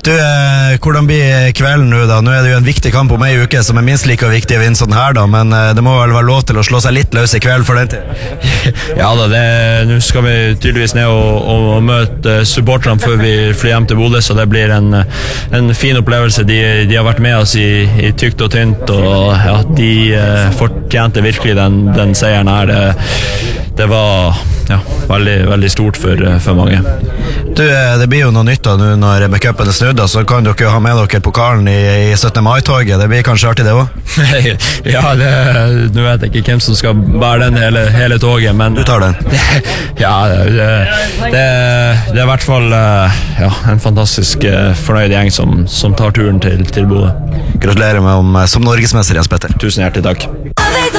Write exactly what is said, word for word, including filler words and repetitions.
Du, eh, hvordan blir kvelden nå da? Nå er det jo en viktig kamp om en uke som er minst like viktig å vinne sånn her da, men eh, det må vel være lov til å slå seg litt løs i kveld for den tid? Ja da, nå skal vi tydeligvis ned og, og, og møte supporterne før vi flyr hjem til Bodø, så det blir en, en fin opplevelse. De, de har vært med oss i, i tykt og tynt, og ja, de eh, fortjente virkelig den, den seieren her. Det, det var ja, veldig, veldig stort for, for mange. Du, det blir jo noe nytt da nå når cupen er snudd, så kan dere jo ha med dere pokalen i, i syttende mai-toget. Det blir kanskje artig det også? Ja, det, nå vet jeg ikke hvem som skal bære den hele, hele toget, men du tar den? Ja, det, det, det er i hvert fall ja, en fantastisk fornøyd gjeng som, som tar turen til, til Bodø. Gratulerer med om som norgesmester, Jens Petter. Tusen hjertelig takk.